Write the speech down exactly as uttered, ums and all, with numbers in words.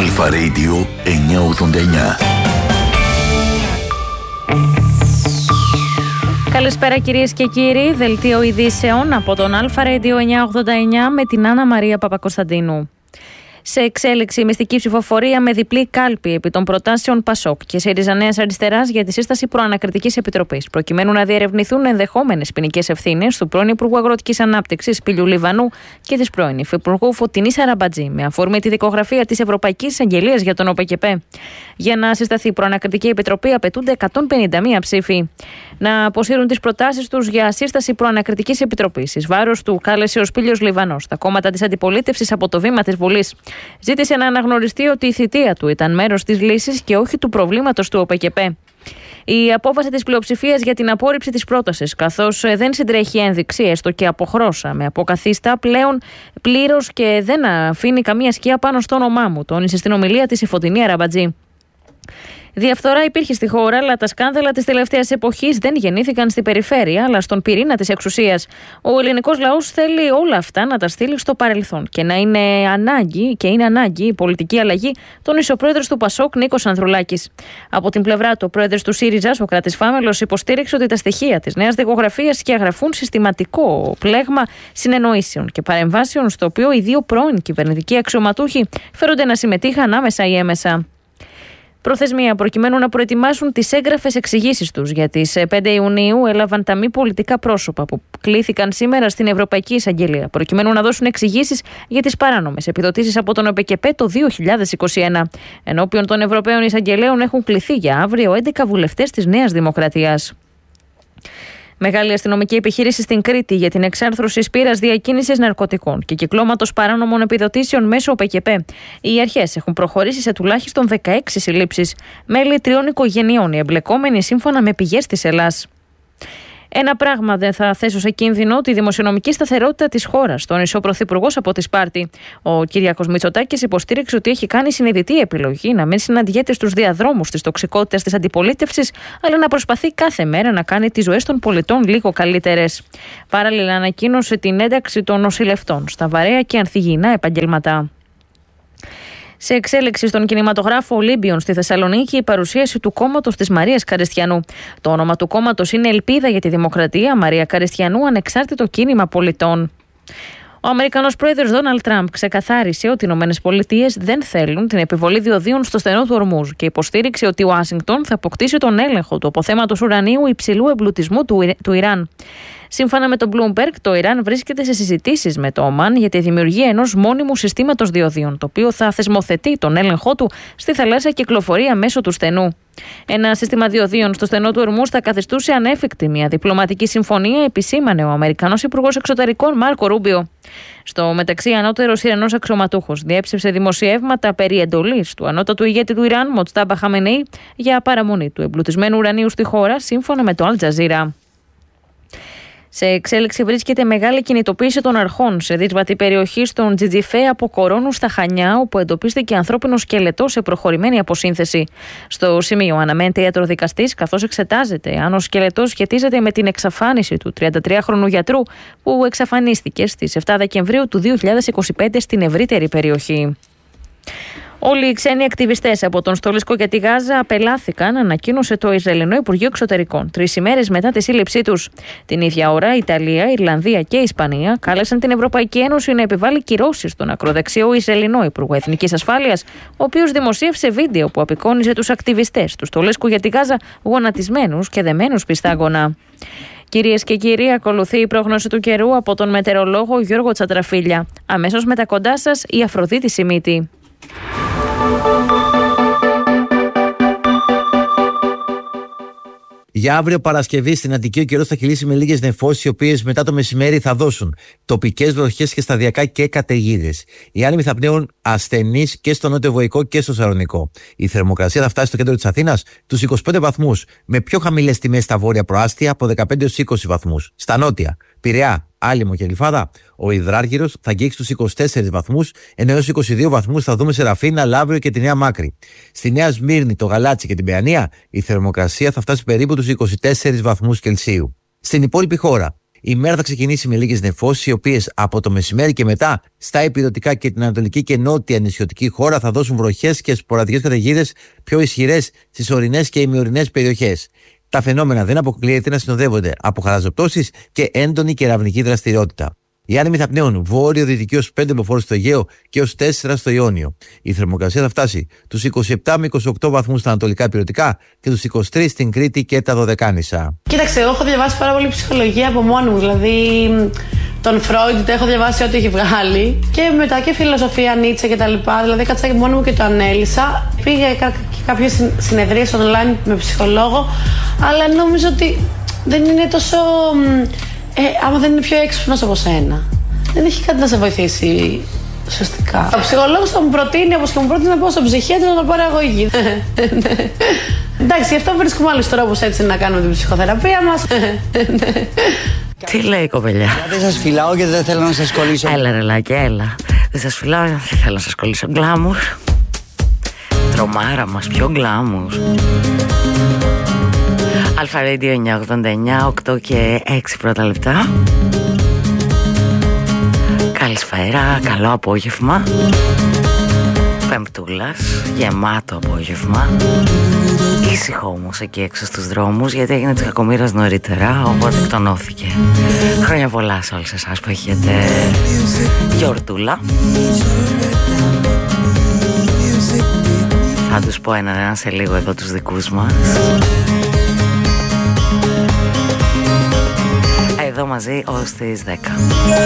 Αλφα Radio εννιακόσια ογδόντα εννιά. Καλησπέρα κυρίες και κύριοι, δελτίο ειδήσεων από τον Αλφα Radio εννιακόσια ογδόντα εννιά με την Άννα Μαρία Παπακοσταντίνου. Σε εξέλιξη η μυστική ψηφοφορία με διπλή κάλπη επί των προτάσεων Πασόκ και ΣΥΡΙΖΑ Νέας Αριστεράς για τη σύσταση προανακριτικής επιτροπής, προκειμένου να διερευνηθούν ενδεχόμενες ποινικές ευθύνες του πρώην Υπουργού Αγροτικής Ανάπτυξης Πηλιού Λιβανού και της πρώην Υφυπουργού Φωτεινής Αραμπατζή, με αφορμή τη δικογραφία της Ευρωπαϊκής Εισαγγελίας για τον ΟΠΕΚΕΠΕ. Για να συσταθεί η προανακριτική επιτροπή απαιτούνται εκατόν πενήντα μία ψήφοι. Να αποσύρουν τις προτάσεις τους για σύσταση προανακριτικής επιτροπής εις βάρος του κάλεσε ο Πήλιος Λιβανός τα κόμματα της αντιπολίτευσης από το βήμα της Βουλής. Ζήτησε να αναγνωριστεί ότι η θητεία του ήταν μέρος της λύσης και όχι του προβλήματος του ΟΠΕΚΕΠΕ. Η απόφαση της πλειοψηφίας για την απόρριψη της πρότασης, καθώς δεν συντρέχει ένδειξη, έστω και αποχρώσα, με αποκαθίστα πλέον πλήρως και δεν αφήνει καμία σκιά πάνω στο όνομά μου, τόνισε στην ομιλία της η Φωτεινή Αραμπατζή. Διαφθορά υπήρχε στη χώρα, αλλά τα σκάνδαλα της τελευταίας εποχής δεν γεννήθηκαν στην περιφέρεια, αλλά στον πυρήνα της εξουσίας. Ο ελληνικός λαός θέλει όλα αυτά να τα στείλει στο παρελθόν και να είναι ανάγκη, και είναι ανάγκη η πολιτική αλλαγή, τόνισε ο πρόεδρος του Πασόκ Νίκος Ανδρουλάκης. Από την πλευρά του, ο πρόεδρος του ΣΥΡΙΖΑ, Σωκράτης Φάμελος, υποστήριξε ότι τα στοιχεία της νέας δικογραφίας σκιαγραφούν συστηματικό πλέγμα συνεννοήσεων και παρεμβάσεων, στο οποίο οι δύο πρώην κυβερνητικοί αξιωματούχοι φέρονται να συμμετείχαν άμεσα ή έμεσα. Προθεσμία προκειμένου να προετοιμάσουν τις έγγραφες εξηγήσεις τους για τις πέντε Ιουνίου έλαβαν τα μη πολιτικά πρόσωπα που κλήθηκαν σήμερα στην Ευρωπαϊκή Εισαγγελία, προκειμένου να δώσουν εξηγήσεις για τις παράνομες επιδοτήσεις από τον ΟΠΕΚΕΠΕ το δύο χιλιάδες είκοσι ένα. Ενώπιον των Ευρωπαίων Εισαγγελέων έχουν κληθεί για αύριο έντεκα βουλευτές της Νέας Δημοκρατίας. Μεγάλη αστυνομική επιχείρηση στην Κρήτη για την εξάρθρωση σπήρας διακίνησης ναρκωτικών και κυκλώματος παράνομων επιδοτήσεων μέσω ΟΠΕΚΕΠΕ. Οι αρχές έχουν προχωρήσει σε τουλάχιστον δεκαέξι συλλήψεις. Μέλη τριών οικογενειών οι εμπλεκόμενοι, σύμφωνα με πηγές της Ελλάς. Ένα πράγμα δεν θα θέσω σε κίνδυνο, τη δημοσιονομική σταθερότητα της χώρας, τόνισε ο Πρωθυπουργός από τη Σπάρτη. Ο Κυριάκος Μητσοτάκης υποστήριξε ότι έχει κάνει συνειδητή επιλογή να μην συναντιέται στους διαδρόμους της τοξικότητας της αντιπολίτευσης, αλλά να προσπαθεί κάθε μέρα να κάνει τις ζωές των πολιτών λίγο καλύτερες. Παράλληλα, ανακοίνωσε την ένταξη των νοσηλευτών στα βαρέα και ανθυγιεινά επαγγέλματα. Σε εξέλιξη στον κινηματογράφο Ολύμπιον στη Θεσσαλονίκη, η παρουσίαση του κόμματος της Μαρίας Καριστιανού. Το όνομα του κόμματος είναι Ελπίδα για τη Δημοκρατία Μαρία Καριστιανού, ανεξάρτητο κίνημα πολιτών. Ο Αμερικανός πρόεδρος Ντόναλντ Τραμπ ξεκαθάρισε ότι οι ΗΠΑ δεν θέλουν την επιβολή διοδίων στο στενό του Ορμούζ και υποστήριξε ότι η Ουάσιγκτον θα αποκτήσει τον έλεγχο του αποθέματος ουρανίου υψηλού εμπλουτισμού του, του Ιράν. Σύμφωνα με τον Bloomberg, το Ιράν βρίσκεται σε συζητήσεις με το Ομάν για τη δημιουργία ενός μόνιμου συστήματος διοδίων, το οποίο θα θεσμοθετεί τον έλεγχό του στη θαλάσσια κυκλοφορία μέσω του στενού. Ένα σύστημα διοδίων στο στενό του Ορμούζ θα καθιστούσε ανέφικτη μια διπλωματική συμφωνία, επισήμανε ο Αμερικανός Υπουργός Εξωτερικών Μάρκο Ρούμπιο. Στο μεταξύ, ανώτερος Ιρανός αξιωματούχος διέψευσε δημοσιεύματα περί εντολής του ανώτατου ηγέτη του Ιράν, Μοτστάμπα Χαμενεή, για παραμονή του εμπλουτισμένου ουρανίου στη χώρα, σύμφωνα με το Αλ Τζαζίρα. Σε εξέλιξη βρίσκεται μεγάλη κινητοποίηση των αρχών σε δύσβατη περιοχή στον Τζιτζιφέ από Κορώνου στα Χανιά, όπου εντοπίστηκε ανθρώπινο σκελετό σε προχωρημένη αποσύνθεση. Στο σημείο αναμένεται ιατροδικαστής, καθώς εξετάζεται αν ο σκελετός σχετίζεται με την εξαφάνιση του τριαντατριάχρονου γιατρού που εξαφανίστηκε στις επτά Δεκεμβρίου του δύο χιλιάδες είκοσι πέντε στην ευρύτερη περιοχή. Όλοι οι ξένοι ακτιβιστές από τον Στολίσκο και τη Γάζα απελάθηκαν, ανακοίνωσε το Ισραηλινό Υπουργείο Εξωτερικών, τρεις ημέρες μετά τη σύλληψή τους. Την ίδια ώρα, η Ιταλία, η Ιρλανδία και η Ισπανία κάλεσαν την Ευρωπαϊκή Ένωση να επιβάλλει κυρώσεις στον ακροδεξιό Ισραηλινό Υπουργό Εθνικής Ασφάλειας, ο οποίος δημοσίευσε βίντεο που απεικόνιζε τους ακτιβιστές του Στολίσκου για τη Γάζα γονατισμένους και δεμένους πιστάγωνα. Κυρίες και κύριοι, ακολουθεί η πρόγνωση του καιρού από τον μετεωρολόγο Γιώργο Τσατραφίλια. Αμέσως μετά κοντά σας η Αφροδίτη Σιμίτη. Για αύριο Παρασκευή στην Αττική ο καιρός θα κυλήσει με λίγες νεφώσεις, οι οποίες μετά το μεσημέρι θα δώσουν τοπικές βροχές και σταδιακά και καταιγίδες. Οι άνεμοι θα πνέουν ασθενείς και στο νότιο Βοϊκό και στο Σαλονικό. Η θερμοκρασία θα φτάσει στο κέντρο της Αθήνας τους είκοσι πέντε βαθμούς, με πιο χαμηλές τιμές στα βόρεια προάστια από δεκαπέντε έως είκοσι βαθμούς. Στα νότια, Πειραιά, Άλυμο και Γλυφάδα, ο υδράργυρος θα αγγίξει τους είκοσι τέσσερις βαθμούς, ενώ έως είκοσι δύο βαθμούς θα δούμε σε Ραφίνα, Λαύριο και τη Νέα Μάκρη. Στη Νέα Σμύρνη, το Γαλάτσι και την Παιανία, η θερμοκρασία θα φτάσει περίπου τους είκοσι τέσσερις βαθμούς Κελσίου. Στην υπόλοιπη χώρα, Η μέρα θα ξεκινήσει με λίγες νεφώσεις, οι οποίες από το μεσημέρι και μετά στα ηπειρωτικά και την ανατολική και νότια νησιωτική χώρα θα δώσουν βροχές και σποραδικές καταιγίδες πιο ισχυρές στις ορεινές και ημιορεινές περιοχές. Τα φαινόμενα δεν αποκλείεται να συνοδεύονται από χαλαζοπτώσεις και έντονη κεραυνική δραστηριότητα. Οι άνεμοι θα πνέουν βόρειο-δυτική ως πέντε μποφόρ στο Αιγαίο και ως τέσσερα στο Ιόνιο. Η θερμοκρασία θα φτάσει τους είκοσι επτά με είκοσι οκτώ βαθμούς στα ανατολικά ηπειρωτικά και τους είκοσι τρεις στην Κρήτη και τα Δωδεκάνησα. Κοίταξε, εγώ έχω διαβάσει πάρα πολύ ψυχολογία από μόνη μου. Δηλαδή, τον Φρόιντ έχω διαβάσει ό,τι έχει βγάλει. Και μετά και φιλοσοφία, Νίτσε κτλ. Δηλαδή, κάτσα και μόνη μου και το ανέλησα. Πήγα και κάποιες συνεδρίες online με ψυχολόγο, αλλά νομίζω ότι δεν είναι τόσο. Ε, άμα δεν είναι πιο έξυπνος από σένα, δεν έχει κάτι να σε βοηθήσει σωστικά. Ο ψυχολόγος θα μου προτείνει, όπως και μου πρότεινε να πάω στο ψυχίατρο να το πάρω αγωγή. Εντάξει, γι' αυτό βρίσκουμε άλλους τρόπους έτσι να κάνουμε την ψυχοθεραπεία μας. Τι λέει η κοπελιά? Δεν σας φυλάω και δεν θέλω να σας κολλήσω. Έλα ρε Λάκη, έλα. Δεν σας φυλάω, δεν θέλω να σας κολλήσω. Γκλάμουρ. Τρομάρα μας, πιο γκλάμουρ. Αλφα Radio εννιακόσια ογδόντα εννιά, οκτώ και έξι πρώτα λεπτά. Καλησπέρα, καλό απόγευμα. Πεμπτούλας, γεμάτο απόγευμα. Ήσυχο όμως εκεί έξω στους δρόμους, γιατί έγινε της κακομοίρας νωρίτερα, οπότε εκτονώθηκε. Χρόνια πολλά σε όλους εσάς που έχετε γιορτούλα. Θα τους πω έναν ένα σε λίγο εδώ τους δικούς μας. Εδώ μαζί ως τις δέκα.